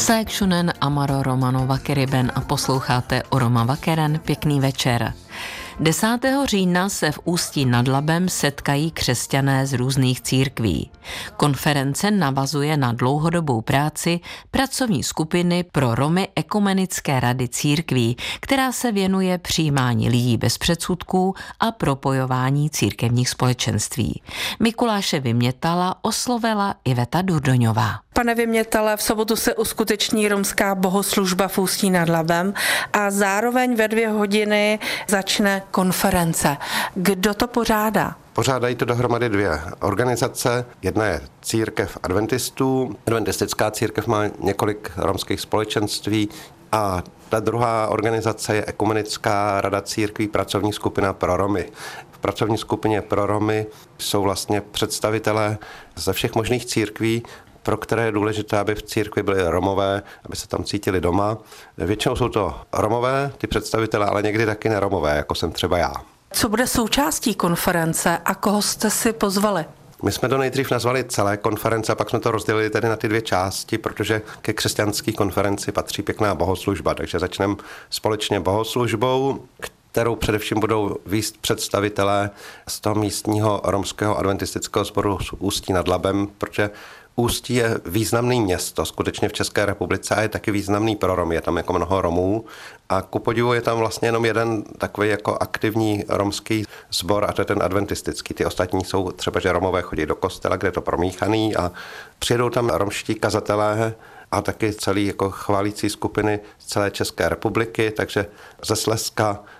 Säkschunen Amaro Romano Vakeriben a posloucháte o Roma Vakeren. Pěkný večer. 10. října se v Ústí nad Labem setkají křesťané z různých církví. Konference navazuje na dlouhodobou práci pracovní skupiny pro Romy Ekumenické rady církví, která se věnuje přijímání lidí bez předsudků a propojování církevních společenství. Mikuláše Vymětala oslovila Iveta Durdoňová. Pane Vymětale, v sobotu se uskuteční romská bohoslužba v Ústí nad Labem a zároveň ve 2 hodiny začne konference. Kdo to pořádá? Pořádají to dohromady 2 organizace. Jedna je církev adventistů. Adventistická církev má několik romských společenství a ta druhá organizace je Ekumenická rada církví, pracovní skupina pro Romy. V pracovní skupině pro Romy jsou vlastně představitelé ze všech možných církví, pro které je důležité, aby v církvi byli Romové, aby se tam cítili doma. Většinou jsou to Romové, ty představitelé, ale někdy taky neromové, jako jsem třeba já. Co bude součástí konference a koho jste si pozvali? My jsme to nejdřív nazvali celé konference a pak jsme to rozdělili tedy na ty 2 části, protože ke křesťanské konferenci patří pěkná bohoslužba, takže začneme společně bohoslužbou, kterou především budou vést představitelé z toho místního romského adventistického sboru z Ústí nad Labem, protože Ústí je významné město, skutečně v České republice a je taky významný pro Romy, je tam jako mnoho Romů a ku podivu je tam vlastně jenom jeden takový jako aktivní romský sbor a to je ten adventistický. Ty ostatní jsou třeba, že Romové chodí do kostela, kde je to promíchaný a přijedou tam romští kazatelé a taky celý jako chválící skupiny z celé České republiky, takže ze Slezska,